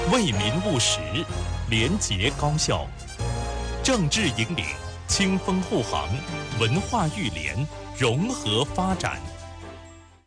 为民务实，廉洁高效，政治引领，清风护航，文化育廉，融合发展。